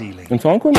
ceiling. But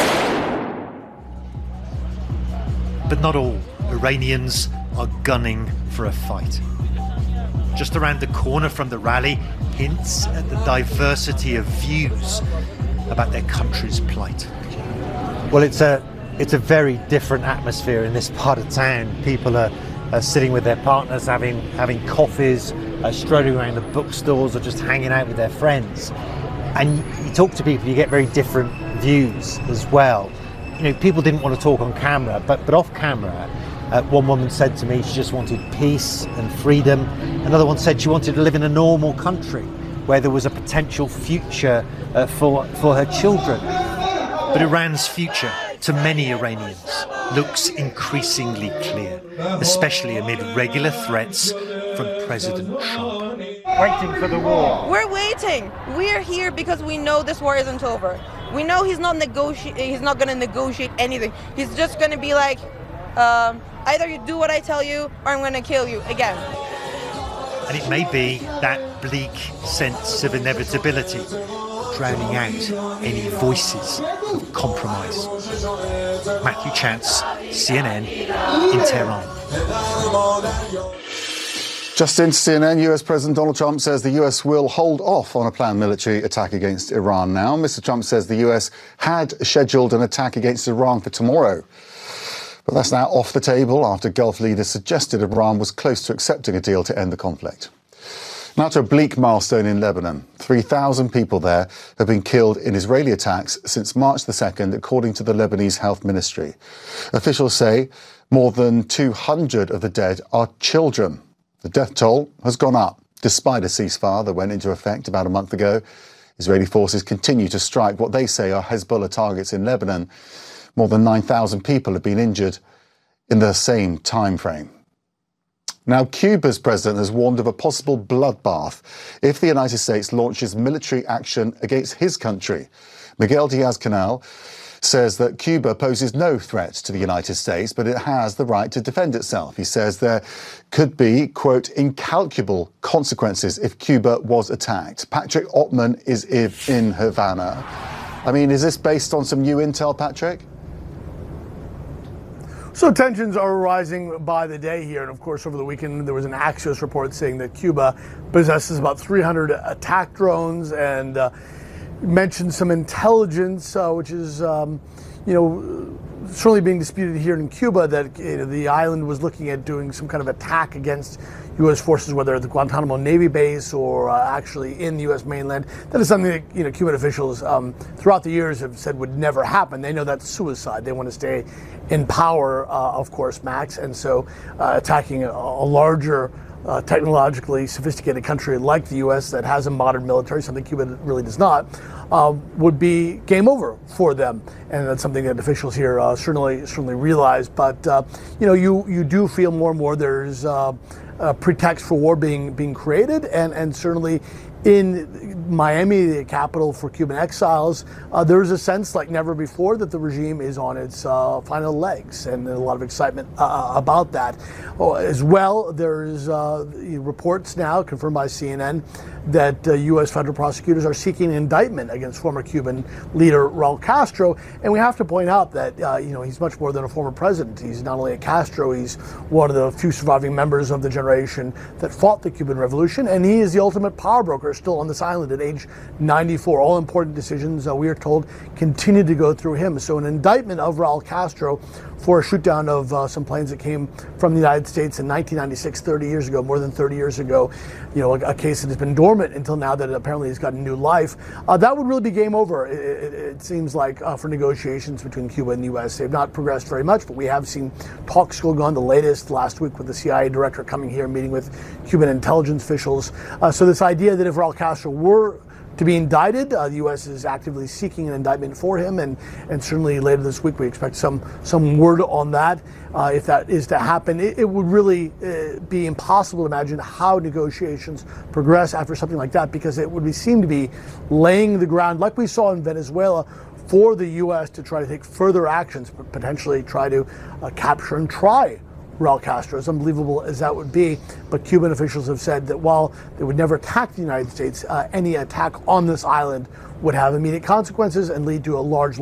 not all Iranians are gunning for a fight. Just around the corner from the rally, hints at the diversity of views about their country's plight. Well, it's a very different atmosphere in this part of town. People are sitting with their partners, having coffees, strolling around the bookstores, or just hanging out with their friends. And you talk to people, you get very different views as well. You know, people didn't want to talk on camera, but off camera, one woman said to me she just wanted peace and freedom. Another one said she wanted to live in a normal country where there was a potential future for her children. But Iran's future, to many Iranians, looks increasingly clear, especially amid regular threats from President Trump. Waiting for the war. We're waiting. We're here because we know this war isn't over. We know he's not going to negotiate anything. He's just going to be like, either you do what I tell you or I'm going to kill you again. And it may be that bleak sense of inevitability drowning out any voices of compromise. Matthew Chance, CNN in Tehran. Just into CNN, US President Donald Trump says the US will hold off on a planned military attack against Iran now. Mr. Trump says the US had scheduled an attack against Iran for tomorrow. But that's now off the table after Gulf leaders suggested Iran was close to accepting a deal to end the conflict. Now to a bleak milestone in Lebanon. 3,000 people there have been killed in Israeli attacks since March the 2nd, according to the Lebanese Health Ministry. Officials say more than 200 of the dead are children. The death toll has gone up, despite a ceasefire that went into effect about a month ago. Israeli forces continue to strike what they say are Hezbollah targets in Lebanon. More than 9,000 people have been injured in the same time frame. Now, Cuba's president has warned of a possible bloodbath if the United States launches military action against his country. Miguel Diaz-Canel says that Cuba poses no threat to the United States, but it has the right to defend itself. He says there could be, quote, incalculable consequences if Cuba was attacked. Patrick Ottman is in Havana. I mean, is this based on some new intel, Patrick? So tensions are rising by the day here. And of course, over the weekend, there was an Axios report saying that Cuba possesses about 300 attack drones and mentioned some intelligence, which is, certainly being disputed here in Cuba, that the island was looking at doing some kind of attack against U.S. forces, whether at the Guantanamo Navy base or actually in the U.S. mainland. That is something that Cuban officials throughout the years have said would never happen. They know that's suicide. They want to stay in power, of course, Max, and so attacking a larger, technologically sophisticated country like the U.S. that has a modern military, something Cuba really does not, would be game over for them, and that's something that officials here certainly realize. But you do feel more and more there's a pretext for war being created, and certainly in Miami, the capital for Cuban exiles, there is a sense like never before that the regime is on its final legs, and a lot of excitement about that. As well, there's reports now confirmed by CNN that U.S. federal prosecutors are seeking an indictment against former Cuban leader Raul Castro, and we have to point out that he's much more than a former president. He's not only a Castro, he's one of the few surviving members of the generation that fought the Cuban Revolution, and he is the ultimate power broker still on this island at age 94. All important decisions, we are told, continue to go through him. So an indictment of Raul Castro for a shoot down of some planes that came from the United States in 1996, 30 years ago, more than 30 years ago, a case that has been dormant until now that it apparently has gotten new life. That would really be game over, it seems like, for negotiations between Cuba and the U.S. They've not progressed very much, but we have seen talks go on, the latest last week with the CIA director coming here, meeting with Cuban intelligence officials. So this idea that if Raul Castro were to be indicted, the U.S. is actively seeking an indictment for him, and certainly later this week we expect some word on that. If that is to happen, it would really be impossible to imagine how negotiations progress after something like that, because it would seem to be laying the ground, like we saw in Venezuela, for the U.S. to try to take further actions, potentially try to capture and try Raul Castro, as unbelievable as that would be. But Cuban officials have said that while they would never attack the United States, any attack on this island would have immediate consequences and lead to a large